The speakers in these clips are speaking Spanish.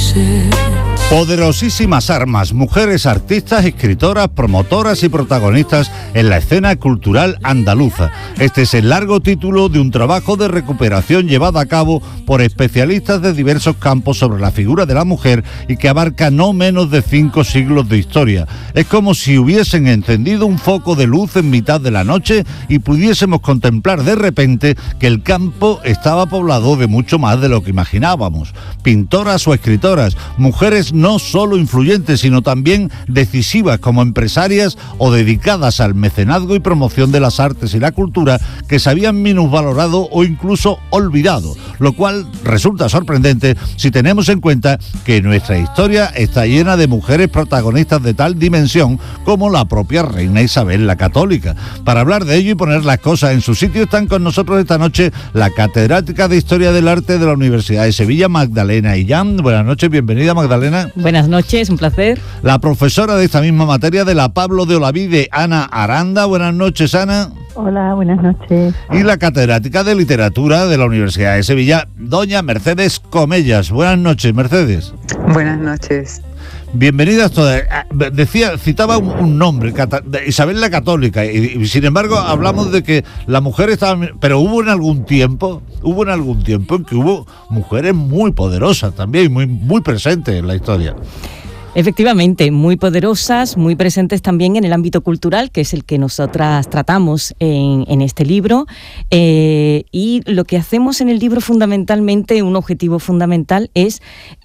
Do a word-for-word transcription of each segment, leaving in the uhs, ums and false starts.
ser. Poderosísimas armas, mujeres artistas, escritoras, promotoras y protagonistas en la escena cultural andaluza. Este es el largo título de un trabajo de recuperación llevado a cabo por especialistas de diversos campos sobre la figura de la mujer y que abarca no menos de cinco siglos de historia. Es como si hubiesen encendido un foco de luz en mitad de la noche y pudiésemos contemplar de repente que el campo estaba poblado de mucho más de lo que imaginábamos. Pintoras o escritoras, mujeres no solo influyentes, sino también decisivas como empresarias o dedicadas al mecenazgo y promoción de las artes y la cultura que se habían minusvalorado o incluso olvidado, lo cual resulta sorprendente si tenemos en cuenta que nuestra historia está llena de mujeres protagonistas de tal dimensión como la propia reina Isabel la Católica. Para hablar de ello y poner las cosas en su sitio están con nosotros esta noche la catedrática de Historia del Arte de la Universidad de Sevilla, Magdalena Illán. Buenas noches, bienvenida, Magdalena. Buenas noches, un placer. La profesora de esta misma materia de la Pablo de Olavide, Ana Aranda. Buenas noches, Ana. Hola, buenas noches. Y la catedrática de Literatura de la Universidad de Sevilla, doña Mercedes Comellas. Buenas noches, Mercedes. Buenas noches. Bienvenidas todas. Decía, citaba un, un nombre, Isabel la Católica, y, y sin embargo hablamos de que la mujer estaba... Pero hubo en algún tiempo, hubo en algún tiempo en que hubo mujeres muy poderosas también, muy, muy presentes en la historia. Efectivamente, muy poderosas, muy presentes también en el ámbito cultural, que es el que nosotras tratamos en, en este libro. Eh, y lo que hacemos en el libro fundamentalmente, un objetivo fundamental, es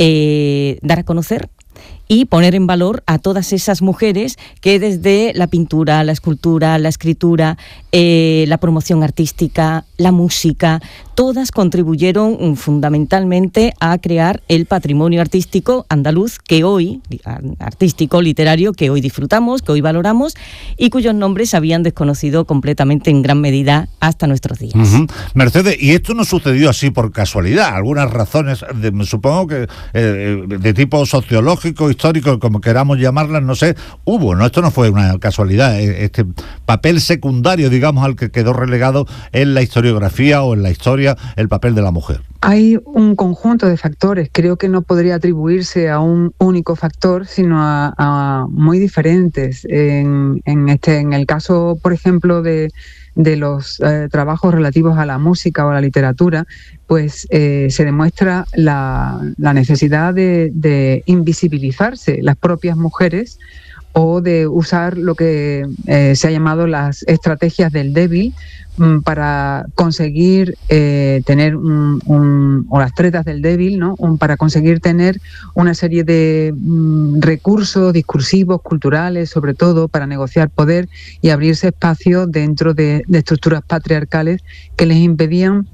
eh, dar a conocer y poner en valor a todas esas mujeres que desde la pintura, la escultura, la escritura, eh, la promoción artística, la música, todas contribuyeron fundamentalmente a crear el patrimonio artístico andaluz que hoy, artístico, literario, que hoy disfrutamos, que hoy valoramos y cuyos nombres se habían desconocido completamente en gran medida hasta nuestros días. Uh-huh. Mercedes, y esto no sucedió así por casualidad, algunas razones, de, supongo que eh, de tipo sociológico, histórico, como queramos llamarlas, no sé, hubo, ¿no? Esto no fue una casualidad, este papel secundario, digamos, al que quedó relegado en la historiografía o en la historia, el papel de la mujer. Hay un conjunto de factores, creo que no podría atribuirse a un único factor, sino a, a muy diferentes. En, en, este, en el caso, por ejemplo, de, de los eh, trabajos relativos a la música o a la literatura, pues eh, se demuestra la, la necesidad de, de invisibilizarse las propias mujeres o de usar lo que eh, se ha llamado las estrategias del débil mm, para conseguir eh, tener un, un, o las tretas del débil, ¿no? Un, para conseguir tener una serie de mm, recursos discursivos, culturales, sobre todo para negociar poder y abrirse espacio dentro de, de estructuras patriarcales que les impedían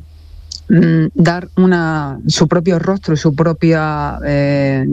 mm, dar una su propio rostro y su propia... Eh,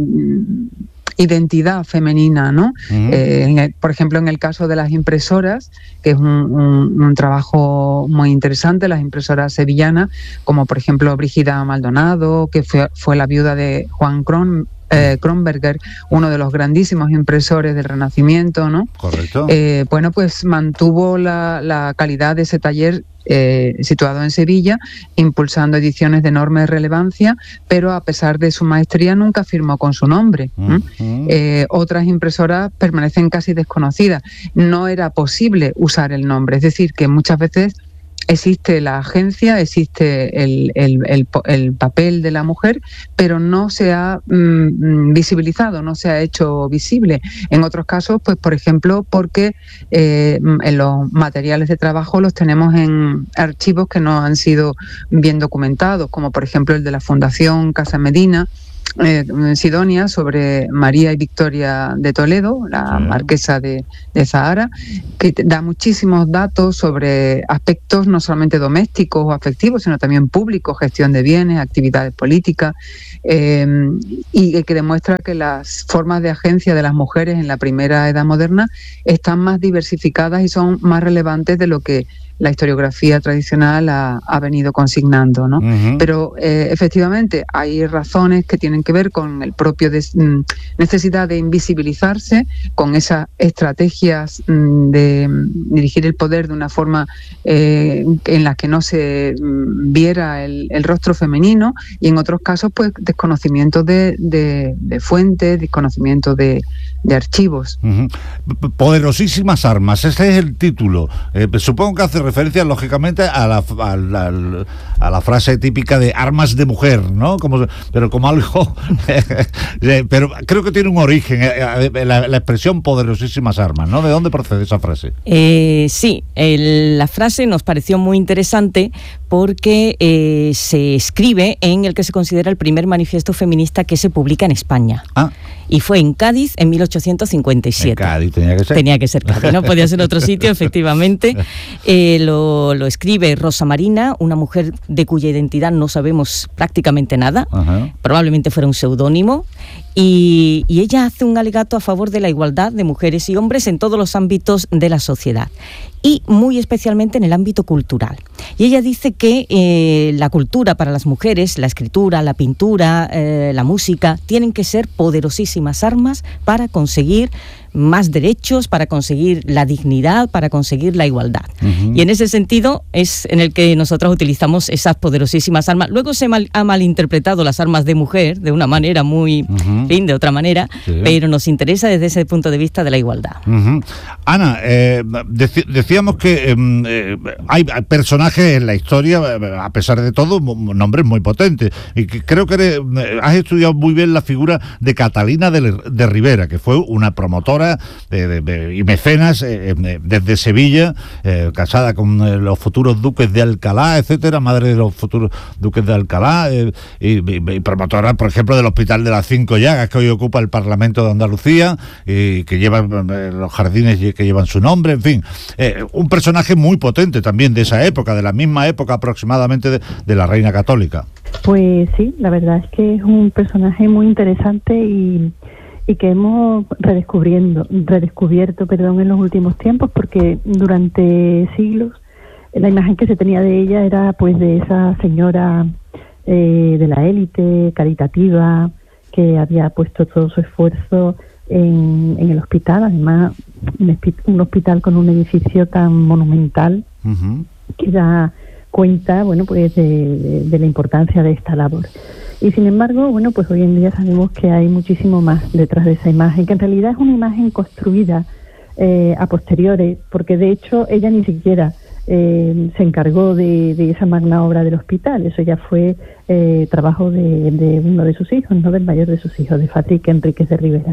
identidad femenina, ¿no? Uh-huh. Eh, en el, por ejemplo, en el caso de las impresoras, que es un, un, un trabajo muy interesante, las impresoras sevillanas, como por ejemplo Brígida Maldonado, que fue, fue la viuda de Juan Cron, eh, Kronberger, uno de los grandísimos impresores del Renacimiento, ¿no? Correcto. Eh, bueno, pues mantuvo la, la calidad de ese taller Eh, situado en Sevilla, impulsando ediciones de enorme relevancia, pero a pesar de su maestría nunca firmó con su nombre. Uh-huh. eh, otras impresoras permanecen casi desconocidas. No era posible usar el nombre, es decir, que muchas veces existe la agencia, existe el, el, el, el papel de la mujer, pero no se ha mm, visibilizado, no se ha hecho visible. En otros casos, pues por ejemplo, porque eh, en los materiales de trabajo los tenemos en archivos que no han sido bien documentados, como por ejemplo el de la Fundación Casa Medina, Eh, Sidonia, sobre María y Victoria de Toledo, la sí. marquesa de, de Zahara, que da muchísimos datos sobre aspectos no solamente domésticos o afectivos, sino también públicos, gestión de bienes, actividades políticas, eh, y que demuestra que las formas de agencia de las mujeres en la primera edad moderna están más diversificadas y son más relevantes de lo que la historiografía tradicional ha, ha venido consignando, ¿no? Uh-huh. Pero eh, efectivamente hay razones que tienen que ver con el propio des, mm, necesidad de invisibilizarse, con esas estrategias mm, de mm, dirigir el poder de una forma eh, en la que no se mm, viera el, el rostro femenino, y en otros casos pues desconocimiento de, de, de fuentes, desconocimiento de, de archivos. Uh-huh. Poderosísimas armas, ese es el título. Eh, supongo que hace referencia lógicamente a la, a, la, a la frase típica de armas de mujer, ¿no? Como, pero como algo pero creo que tiene un origen, eh, la, la expresión poderosísimas armas, ¿no? ¿De dónde procede esa frase? Eh, sí, el, la frase nos pareció muy interesante porque eh, se escribe en el que se considera el primer manifiesto feminista que se publica en España. Ah. Y fue en Cádiz en mil ochocientos cincuenta y siete. En Cádiz tenía que ser. Tenía que ser Cádiz, no podía ser otro sitio, efectivamente. Eh, lo, lo escribe Rosa Marina, una mujer de cuya identidad no sabemos prácticamente nada. Ajá. Probablemente fuera un seudónimo. Y, y ella hace un alegato a favor de la igualdad de mujeres y hombres en todos los ámbitos de la sociedad, y muy especialmente en el ámbito cultural. Y ella dice que eh, la cultura para las mujeres, la escritura, la pintura, eh, la música, tienen que ser poderosísimas armas para conseguir más derechos, para conseguir la dignidad, para conseguir la igualdad. Uh-huh. Y en ese sentido es en el que nosotros utilizamos esas poderosísimas armas. Luego se mal, ha malinterpretado las armas de mujer de una manera muy, uh-huh. fin, de otra manera, sí. Pero nos interesa desde ese punto de vista de la igualdad. Uh-huh. Ana, eh, dec- decíamos que eh, hay personajes en la historia, a pesar de todo, nombres muy potentes, y que creo que eres, has estudiado muy bien la figura de Catalina de, de Ribera, que fue una promotora De, de, de, y mecenas eh, eh, desde Sevilla, eh, casada con eh, los futuros duques de Alcalá, etcétera, madre de los futuros duques de Alcalá, eh, y, y, y promotora, por ejemplo, del Hospital de las Cinco Llagas, que hoy ocupa el Parlamento de Andalucía, y que lleva eh, los jardines que llevan su nombre, en fin, eh, un personaje muy potente también de esa época, de la misma época aproximadamente de, de la Reina Católica. Pues sí, la verdad es que es un personaje muy interesante y y que hemos redescubriendo, redescubierto perdón, en los últimos tiempos, porque durante siglos la imagen que se tenía de ella era pues de esa señora eh, de la élite, caritativa, que había puesto todo su esfuerzo en, en el hospital, además un, un hospital con un edificio tan monumental, uh-huh. que da cuenta, bueno, pues de, de, de la importancia de esta labor. Y sin embargo, bueno, pues hoy en día sabemos que hay muchísimo más detrás de esa imagen, que en realidad es una imagen construida eh, a posteriores, porque de hecho ella ni siquiera eh, se encargó de, de esa magna obra del hospital. Eso ya fue eh, trabajo de, de uno de sus hijos, no del mayor de sus hijos, de Fadrique Enríquez de Ribera.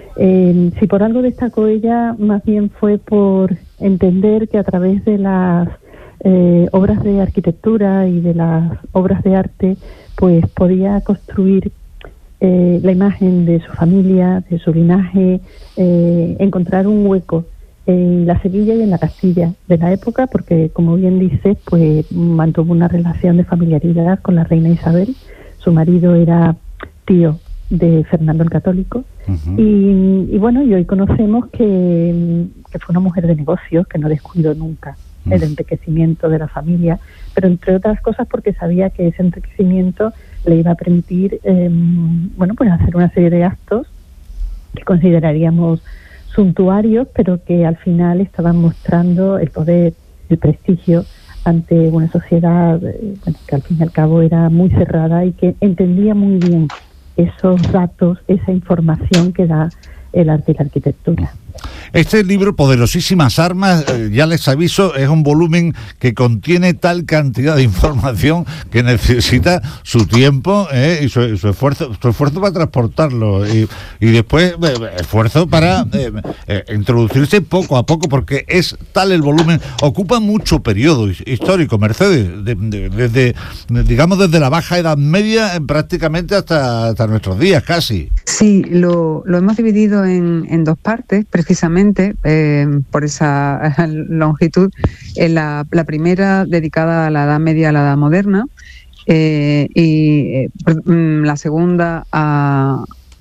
Eh, si por algo destacó ella, más bien fue por entender que a través de las eh, obras de arquitectura y de las obras de arte, pues podía construir eh, la imagen de su familia, de su linaje, eh, encontrar un hueco en la Sevilla y en la Castilla de la época, porque como bien dices, pues mantuvo una relación de familiaridad con la reina Isabel. Su marido era tío de Fernando el Católico, uh-huh. y, y bueno, y hoy conocemos que, que fue una mujer de negocios, que no descuidó nunca el enriquecimiento de la familia, pero entre otras cosas porque sabía que ese enriquecimiento le iba a permitir eh, bueno, pues hacer una serie de actos que consideraríamos suntuarios, pero que al final estaban mostrando el poder, el prestigio ante una sociedad eh, bueno, que al fin y al cabo era muy cerrada y que entendía muy bien esos datos, esa información que da el arte y la arquitectura. Este libro, Poderosísimas Armas, eh, ya les aviso, es un volumen que contiene tal cantidad de información que necesita su tiempo eh, y su, su esfuerzo su esfuerzo para transportarlo y, y después eh, esfuerzo para eh, eh, introducirse poco a poco, porque es tal el volumen, ocupa mucho periodo histórico, Mercedes, de, de, desde, de, digamos, desde la Baja Edad Media eh, prácticamente hasta, hasta nuestros días casi. Sí, lo, lo hemos dividido en, en dos partes, precisamente eh, por esa longitud. En la, la primera dedicada a la Edad Media, a la Edad Moderna, eh, y eh, la segunda a,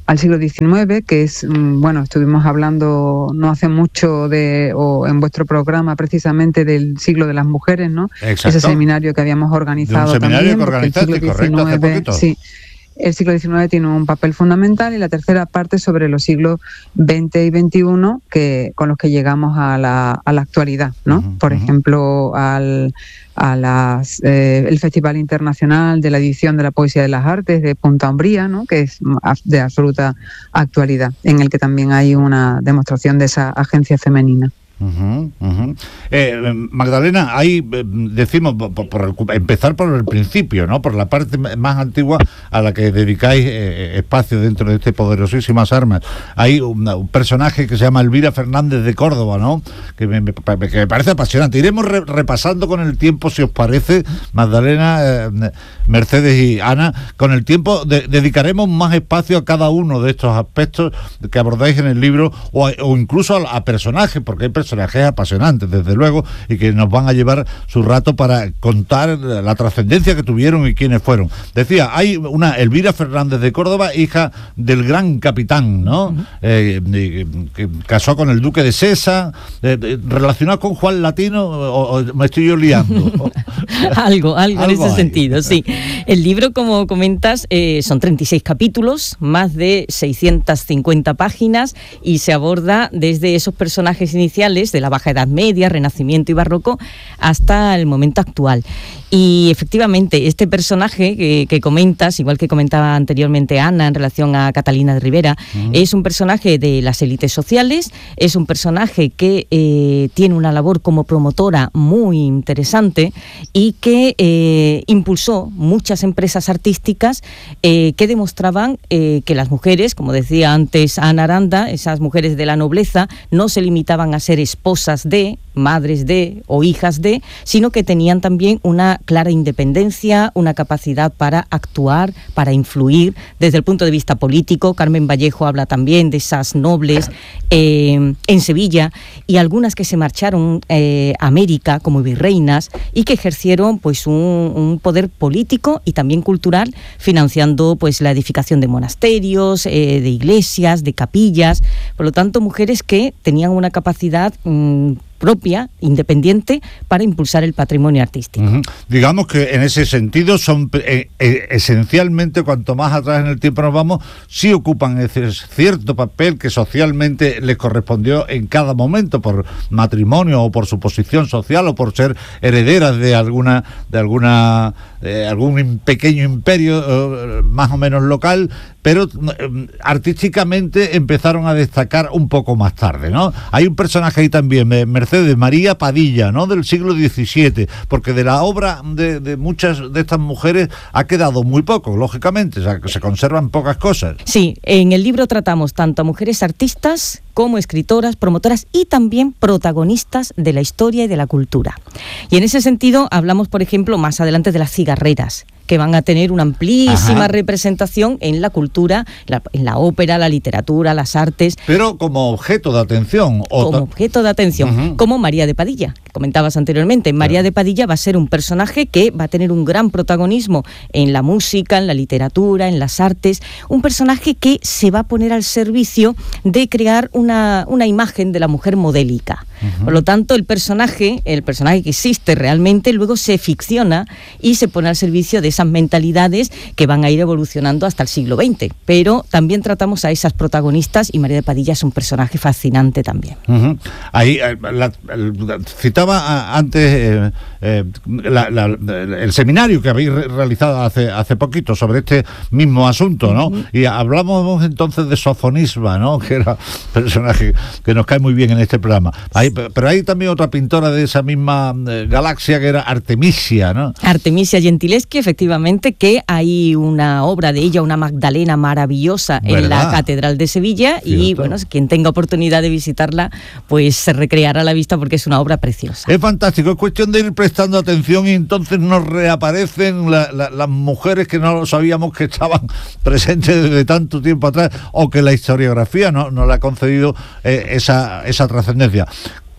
al siglo diecinueve, que es, bueno, estuvimos hablando no hace mucho de, o en vuestro programa precisamente del siglo de las mujeres, ¿no? Exacto. Ese seminario que habíamos organizado. De un seminario también, que organizaste, correcto, hace poquito. Sí. El siglo diecinueve tiene un papel fundamental, y la tercera parte sobre los siglos veinte y veintiuno, que, con los que llegamos a la, a la actualidad, ¿no? Uh-huh, Por uh-huh. ejemplo, al, a las, eh, el Festival Internacional de la Edición de la Poesía de las Artes de Punta Umbría, ¿no? Que es de absoluta actualidad, en el que también hay una demostración de esa agencia femenina. Uh-huh, uh-huh. Eh, Magdalena, ahí eh, decimos por, por el, empezar por el principio, ¿no? Por la parte más antigua a la que dedicáis eh, espacio dentro de este Poderosísimas Armas. Hay un, un personaje que se llama Elvira Fernández de Córdoba, ¿no? Que me, me, que me parece apasionante. Iremos re, repasando con el tiempo, si os parece, Magdalena, eh, Mercedes y Ana, con el tiempo de, dedicaremos más espacio a cada uno de estos aspectos que abordáis en el libro, o, a, o incluso a, a personajes, porque hay personajes personajes apasionantes, desde luego, y que nos van a llevar su rato para contar la trascendencia que tuvieron y quiénes fueron. Decía, hay una Elvira Fernández de Córdoba, hija del gran capitán, ¿no? Uh-huh. Eh, que casó con el duque de Sesa, eh, relacionado con Juan Latino, o, o me estoy yo liando. algo, algo, algo en ese hay. sentido, sí. El libro, como comentas, eh, son treinta y seis capítulos, más de seiscientas cincuenta páginas, y se aborda desde esos personajes iniciales de la Baja Edad Media, Renacimiento y Barroco, hasta el momento actual. Y efectivamente, este personaje que, que comentas, igual que comentaba anteriormente Ana en relación a Catalina de Rivera, uh-huh. es un personaje de las élites sociales, es un personaje que eh, tiene una labor como promotora muy interesante, y que eh, impulsó muchas empresas artísticas eh, que demostraban eh, que las mujeres, como decía antes Ana Aranda, esas mujeres de la nobleza, no se limitaban a ser esposas de, madres de o hijas de, sino que tenían también una clara independencia, una capacidad para actuar, para influir desde el punto de vista político. Carmen Vallejo habla también de esas nobles eh, en Sevilla, y algunas que se marcharon eh, a América como virreinas y que ejercieron pues un, un poder político y también cultural, financiando pues la edificación de monasterios, eh, de iglesias, de capillas. Por lo tanto, mujeres que tenían una capacidad mmm, propia, independiente, para impulsar el patrimonio artístico. Uh-huh. Digamos que en ese sentido son eh, eh, esencialmente, cuanto más atrás en el tiempo nos vamos, sí ocupan ese cierto papel que socialmente les correspondió en cada momento, por matrimonio o por su posición social o por ser herederas de alguna de alguna eh, algún pequeño imperio eh, más o menos local, pero eh, artísticamente empezaron a destacar un poco más tarde, ¿no? Hay un personaje ahí también, Mercedes, María Padilla, ¿no? Del siglo diecisiete, porque de la obra de, de muchas de estas mujeres ha quedado muy poco, lógicamente, o sea, que se conservan pocas cosas. Sí, en el libro tratamos tanto a mujeres artistas como escritoras, promotoras y también protagonistas de la historia y de la cultura. Y en ese sentido hablamos, por ejemplo, más adelante de las cigarreras, que van a tener una amplísima Ajá. representación en la cultura, la, en la ópera, la literatura, las artes. Pero como objeto de atención. O como objeto de atención, uh-huh. como María de Padilla, que comentabas anteriormente. María uh-huh. de Padilla va a ser un personaje que va a tener un gran protagonismo en la música, en la literatura, en las artes. Un personaje que se va a poner al servicio de crear una, una imagen de la mujer modélica. Uh-huh. Por lo tanto, el personaje, el personaje que existe realmente, luego se ficciona y se pone al servicio de esa mentalidades que van a ir evolucionando hasta el siglo veinte, pero también tratamos a esas protagonistas, y María de Padilla es un personaje fascinante también. Uh-huh. Ahí la, la, citaba antes eh, eh, la, la, el seminario que habéis realizado hace hace poquito sobre este mismo asunto, ¿no? Uh-huh. Y hablamos entonces de Sofonisba, ¿no? Que era un personaje que nos cae muy bien en este programa. Ahí, pero hay también otra pintora de esa misma eh, galaxia, que era Artemisia, ¿no? Artemisia Gentileschi, efectivamente, que hay una obra de ella, una Magdalena maravillosa, ¿verdad?, en la Catedral de Sevilla. Cierto. Y bueno, quien tenga oportunidad de visitarla, pues se recreará a la vista, porque es una obra preciosa. Es fantástico, es cuestión de ir prestando atención, y entonces nos reaparecen la, la, las mujeres que no sabíamos que estaban presentes desde tanto tiempo atrás, o que la historiografía no, no le ha concedido eh, esa, esa trascendencia.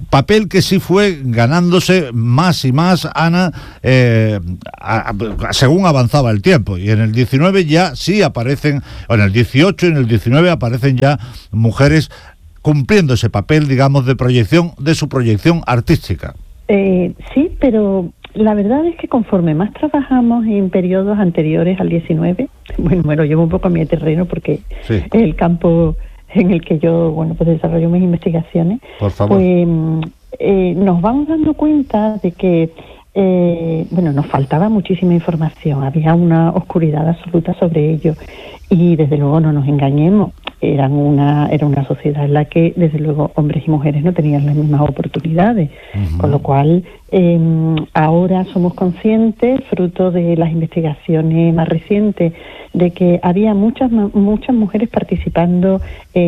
papel que sí fue ganándose más y más, Ana, eh, a, a, según avanzaba el tiempo. Y en el diecinueve ya sí aparecen, o en el dieciocho y en el diecinueve aparecen ya mujeres cumpliendo ese papel, digamos, de proyección, de su proyección artística. Eh, sí, pero la verdad es que conforme más trabajamos en periodos anteriores al diecinueve, bueno, me lo llevo un poco a mi terreno porque sí. es el campo en el que yo, bueno, pues desarrollo mis investigaciones. Por favor. Pues eh, nos vamos dando cuenta de que, eh, bueno, nos faltaba muchísima información, había una oscuridad absoluta sobre ello y desde luego no nos engañemos. Eran una, era una sociedad en la que, desde luego, hombres y mujeres no tenían las mismas oportunidades, uh-huh. con lo cual eh, ahora somos conscientes, fruto de las investigaciones más recientes, de que había muchas muchas mujeres participando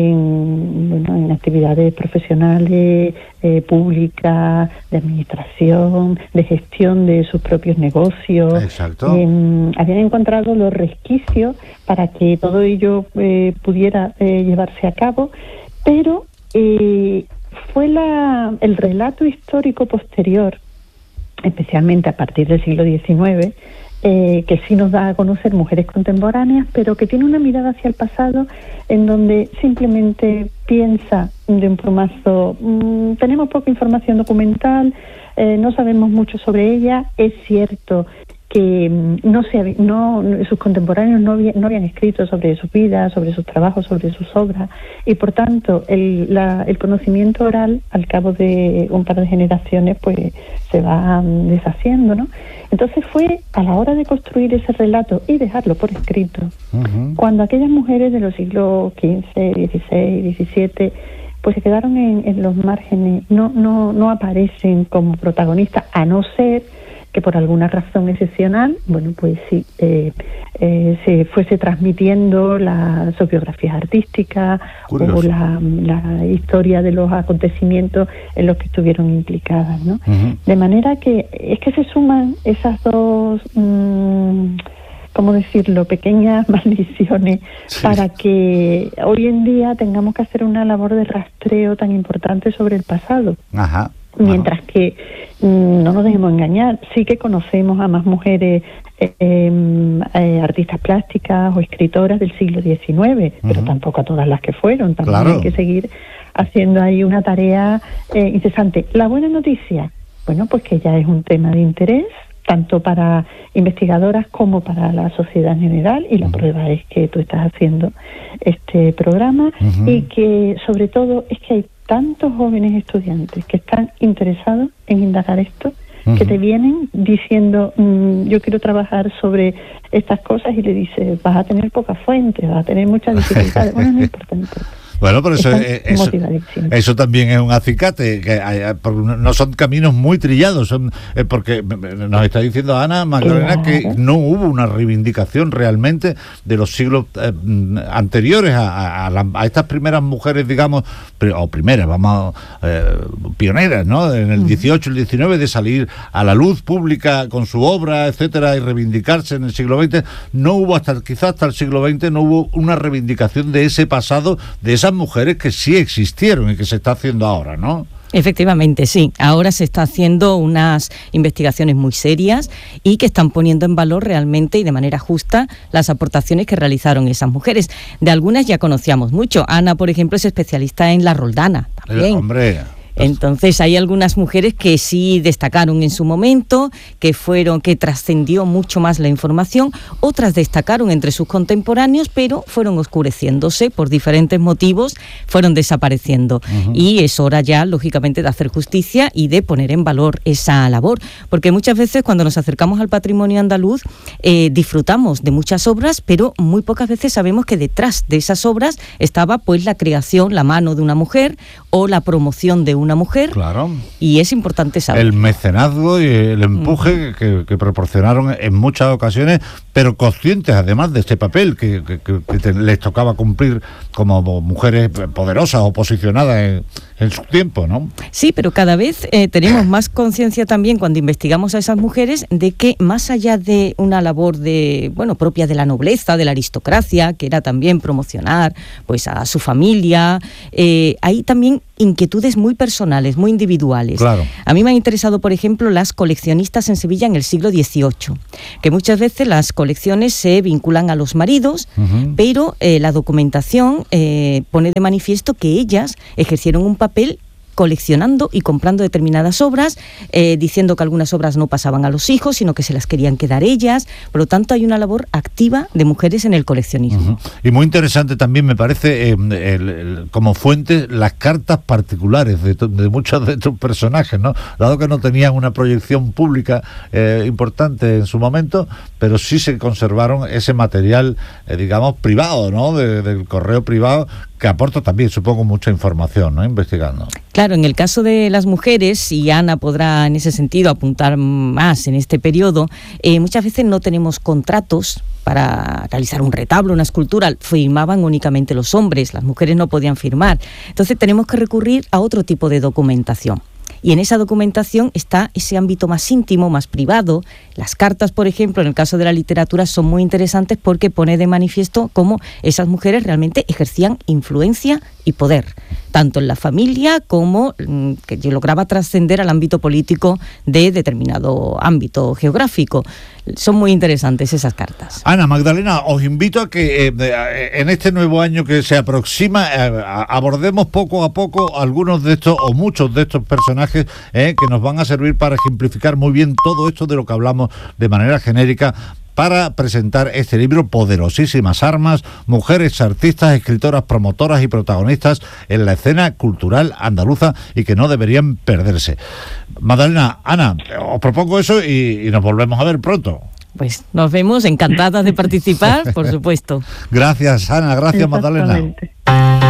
en, bueno, en actividades profesionales, eh, públicas, de administración, de gestión de sus propios negocios. Exacto. Eh, habían encontrado los resquicios para que todo ello eh, pudiera eh, llevarse a cabo, pero eh, fue la, el relato histórico posterior, especialmente a partir del siglo diecinueve, eh, que sí nos da a conocer mujeres contemporáneas, pero que tiene una mirada hacia el pasado en donde simplemente piensa de un plumazo, mmm, tenemos poca información documental, eh, no sabemos mucho sobre ella, es cierto que no se no sus contemporáneos no, había, no habían escrito sobre su vida, sobre sus trabajos, sobre sus obras, y por tanto el, la, el conocimiento oral al cabo de un par de generaciones pues se va um, deshaciendo, ¿no? Entonces fue a la hora de construir ese relato y dejarlo por escrito, uh-huh. cuando aquellas mujeres de los siglos quince, dieciséis, diecisiete pues se quedaron en, en los márgenes, no, no, no aparecen como protagonistas, a no ser que por alguna razón excepcional, bueno, pues sí, eh, eh, se fuese transmitiendo las biografías artísticas Curioso. o la, la historia de los acontecimientos en los que estuvieron implicadas, ¿no? Uh-huh. De manera que es que se suman esas dos, mmm, ¿cómo decirlo?, pequeñas maldiciones sí. para que hoy en día tengamos que hacer una labor de rastreo tan importante sobre el pasado. Ajá. Mientras Ajá. que mmm, no nos dejemos engañar, sí que conocemos a más mujeres eh, eh, artistas plásticas o escritoras del siglo diecinueve, uh-huh. pero tampoco a todas las que fueron. También claro. hay que seguir haciendo ahí una tarea eh, incesante. La buena noticia, bueno, pues que ya es un tema de interés tanto para investigadoras como para la sociedad en general, y la uh-huh. prueba es que tú estás haciendo este programa uh-huh. y que sobre todo es que hay tantos jóvenes estudiantes que están interesados en indagar esto, uh-huh. que te vienen diciendo mmm, yo quiero trabajar sobre estas cosas, y le dices vas a tener pocas fuentes, vas a tener muchas dificultades. Bueno, no importa, no importa. Bueno, pero eso, eso, eso también es un acicate, que hay, no son caminos muy trillados, son eh, porque nos está diciendo Ana Magdalena claro. que no hubo una reivindicación realmente de los siglos eh, anteriores a, a, a, a estas primeras mujeres, digamos, o primeras, vamos, eh, pioneras, ¿no? En el dieciocho, el diecinueve, de salir a la luz pública con su obra, etcétera, y reivindicarse en el siglo veinte. No hubo, hasta quizás hasta el siglo veinte, no hubo una reivindicación de ese pasado, de esas mujeres que sí existieron y que se está haciendo ahora, ¿no? Efectivamente, sí. Ahora se está haciendo unas investigaciones muy serias y que están poniendo en valor realmente y de manera justa las aportaciones que realizaron esas mujeres. De algunas ya conocíamos mucho. Ana, por ejemplo, es especialista en la Roldana también. El hombre... Entonces hay algunas mujeres que sí destacaron en su momento, que fueron, que trascendió mucho más la información, otras destacaron entre sus contemporáneos, pero fueron oscureciéndose por diferentes motivos, fueron desapareciendo. Uh-huh. Y es hora ya, lógicamente, de hacer justicia y de poner en valor esa labor, porque muchas veces cuando nos acercamos al patrimonio andaluz eh, disfrutamos de muchas obras, pero muy pocas veces sabemos que detrás de esas obras estaba pues la creación, la mano de una mujer o la promoción de una una mujer, claro. y es importante saber. El mecenazgo y el empuje mm. que, que proporcionaron en muchas ocasiones, pero conscientes además de este papel que, que, que te, les tocaba cumplir como mujeres poderosas o posicionadas en, en su tiempo, ¿no? Sí, pero cada vez eh, tenemos más conciencia también cuando investigamos a esas mujeres de que más allá de una labor de, bueno, propia de la nobleza, de la aristocracia, que era también promocionar pues a su familia, eh, hay también inquietudes muy personales, muy individuales. Claro. A mí me han interesado, por ejemplo, las coleccionistas en Sevilla en el siglo dieciocho, que muchas veces las colecciones se vinculan a los maridos, uh-huh. pero eh, la documentación eh, pone de manifiesto que ellas ejercieron un papel coleccionando y comprando determinadas obras, eh, diciendo que algunas obras no pasaban a los hijos, sino que se las querían quedar ellas. Por lo tanto, hay una labor activa de mujeres en el coleccionismo. Uh-huh. Y muy interesante también me parece, eh, el, el, como fuente, las cartas particulares de, de muchos de estos personajes, ¿no? Dado que no tenían una proyección pública eh, importante en su momento, pero sí se conservaron ese material, eh, digamos, privado, ¿no? De, del correo privado, que aporta también, supongo, mucha información, ¿no? Investigando. Claro, en el caso de las mujeres, y Ana podrá en ese sentido apuntar más en este periodo, eh, muchas veces no tenemos contratos para realizar un retablo, una escultura, firmaban únicamente los hombres, las mujeres no podían firmar. Entonces tenemos que recurrir a otro tipo de documentación. Y en esa documentación está ese ámbito más íntimo, más privado. Las cartas, por ejemplo, en el caso de la literatura, son muy interesantes porque pone de manifiesto cómo esas mujeres realmente ejercían influencia y poder, tanto en la familia como mmm, que lograba trascender al ámbito político de determinado ámbito geográfico. Son muy interesantes esas cartas. Ana, Magdalena, os invito a que eh, en este nuevo año que se aproxima eh, abordemos poco a poco algunos de estos o muchos de estos personajes eh, que nos van a servir para ejemplificar muy bien todo esto de lo que hablamos de manera genérica, para presentar este libro, Poderosísimas Armas, mujeres artistas, escritoras, promotoras y protagonistas en la escena cultural andaluza y que no deberían perderse. Magdalena, Ana, os propongo eso y, y nos volvemos a ver pronto. Pues nos vemos, encantadas de participar, por supuesto. Gracias, Ana, gracias, Magdalena.